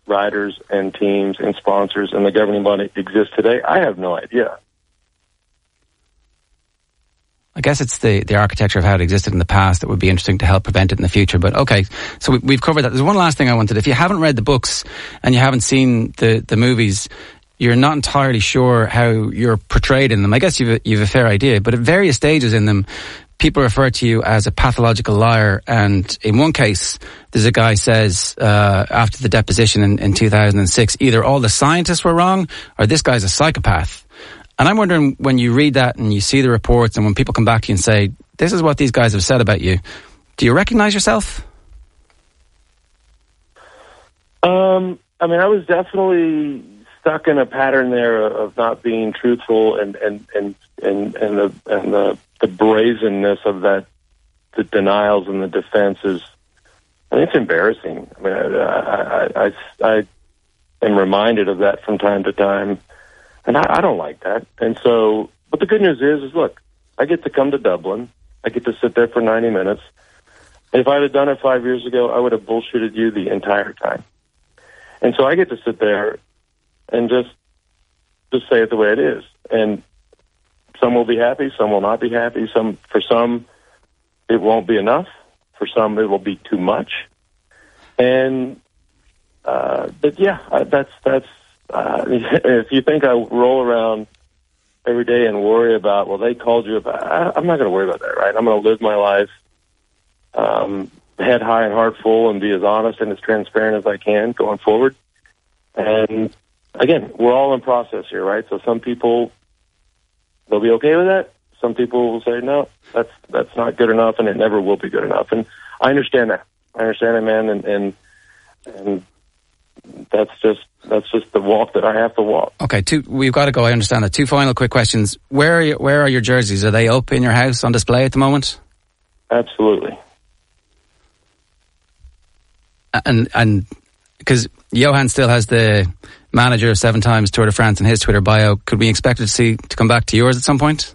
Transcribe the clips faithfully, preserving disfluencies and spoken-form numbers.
riders and teams and sponsors and the governing body exist today, I have no idea. I guess it's the, the architecture of how it existed in the past that would be interesting to help prevent it in the future. But okay, so we, we've covered that. There's one last thing I wanted. If you haven't read the books and you haven't seen the, the movies, you're not entirely sure how you're portrayed in them. I guess you've a, you've a fair idea, but at various stages in them, people refer to you as a pathological liar. And in one case, there's a guy says, uh, after the deposition in, in two thousand six, either all the scientists were wrong or this guy's a psychopath. And I'm wondering, when you read that and you see the reports and when people come back to you and say, this is what these guys have said about you, do you recognize yourself? Um, I mean, I was definitely stuck in a pattern there of not being truthful, and, and, and, and, and the, and the, the brazenness of that, the denials and the defenses. I think it's embarrassing. I mean, I, I, I, I am reminded of that from time to time. And I, I don't like that. And so, but the good news is, is look, I get to come to Dublin. I get to sit there for ninety minutes. If I had done it five years ago, I would have bullshitted you the entire time. And so I get to sit there and just, just say it the way it is. And some will be happy, some will not be happy. Some, for some, it won't be enough. For some, it will be too much. And, uh, but yeah, that's, that's, Uh, if you think I roll around every day and worry about, well, they called you about, I, I'm not going to worry about that, right? I'm going to live my life um, head high and heart full and be as honest and as transparent as I can going forward. And again, we're all in process here, right? So some people, they'll be okay with that. Some people will say, no, that's that's not good enough, and it never will be good enough. And I understand that. I understand it, man, and and and that's just that's just the walk that I have to walk. Okay, two, we've got to go. I understand that. Two final quick questions. Where are you, where are your jerseys? Are they up in your house on display at the moment? Absolutely. And and because Johan still has the manager of seven times Tour de France in his Twitter bio, could we expect it to see to come back to yours at some point?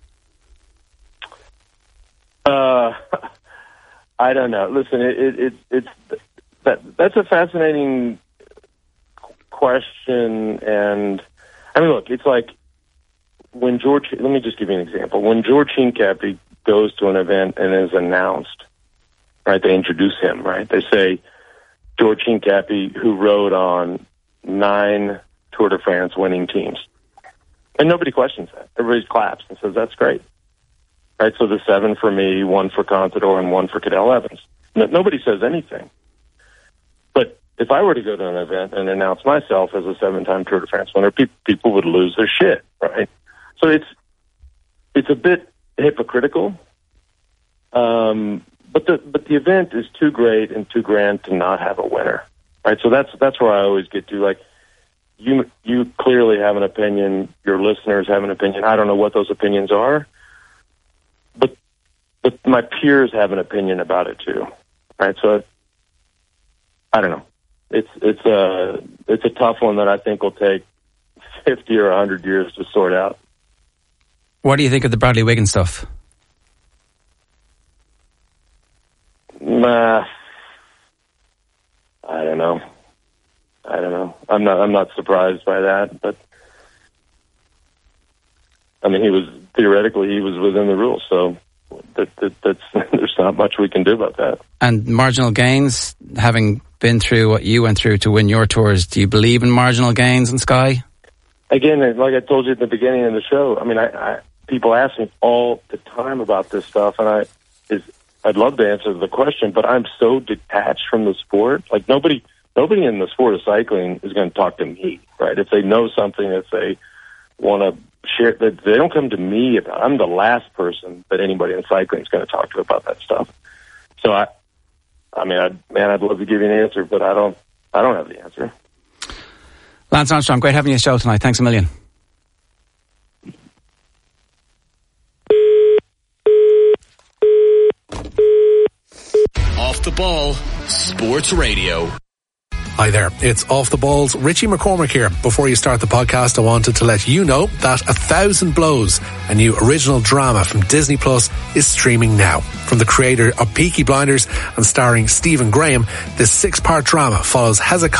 Uh, I don't know. Listen, it, it, it it's that that's a fascinating question, and I mean, look, it's like when George. Let me just give you an example. When George Hincapie goes to an event and is announced, right? They introduce him, right? They say George Hincapie, who rode on nine Tour de France winning teams, and nobody questions that. Everybody claps and says that's great, right? So the seven for me, one for Contador, and one for Cadel Evans. No, nobody says anything. But if I were to go to an event and announce myself as a seven-time Tour de France winner, pe- people would lose their shit, right? So it's it's a bit hypocritical, um, but the but the event is too great and too grand to not have a winner, right? So that's that's where I always get to, like, you you clearly have an opinion, your listeners have an opinion. I don't know what those opinions are, but but my peers have an opinion about it too, right? So I don't know. It's it's a it's a tough one that I think will take fifty or a hundred years to sort out. What do you think of the Bradley Wiggins stuff? Nah, I don't know. I don't know. I'm not. I'm not surprised by that. But I mean, he was theoretically he was within the rules, so that, that that's there's not much we can do about that. And marginal gains, having been through what you went through to win your tours, do you believe in marginal gains in Sky? Again, like I told you at the beginning of the show, I mean, I, I people ask me all the time about this stuff, and I is I'd love to answer the question, but I'm so detached from the sport. Like nobody, nobody in the sport of cycling is going to talk to me, right? If they know something, if they want to share, that they don't come to me about. I'm the last person that anybody in cycling is going to talk to about that stuff. So I, I mean, I'd, man, I'd love to give you an answer, but I don't, I don't have the answer. Lance Armstrong, great having you on the show tonight. Thanks a million. Off the Ball Sports Radio. Hi there, it's Off the Ball's Richie McCormick here. Before you start the podcast, I wanted to let you know that A Thousand Blows, a new original drama from Disney Plus, is streaming now. From the creator of Peaky Blinders and starring Stephen Graham, this six-part drama follows Hezekiah